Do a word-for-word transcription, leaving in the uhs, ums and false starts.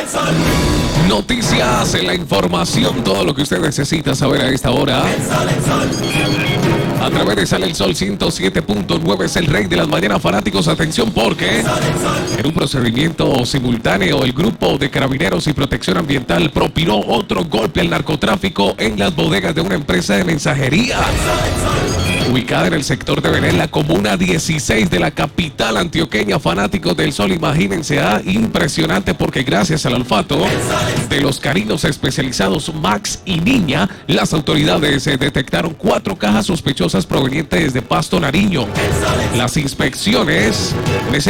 Noticias en la información, todo lo que usted necesita saber a esta hora. A través de Sale el Sol ciento siete punto nueve, es el rey de las mañanas, fanáticos. Atención, porque en un procedimiento simultáneo, el grupo de Carabineros y Protección Ambiental propinó otro golpe al narcotráfico en las bodegas de una empresa de mensajería ubicada en el sector de Belén, la comuna dieciséis de la capital antioqueña. Fanáticos del Sol, imagínense, ah, impresionante, porque gracias al olfato de los caninos especializados Max y Niña, las autoridades eh, detectaron cuatro cajas sospechosas provenientes de Pasto, Nariño. Las inspecciones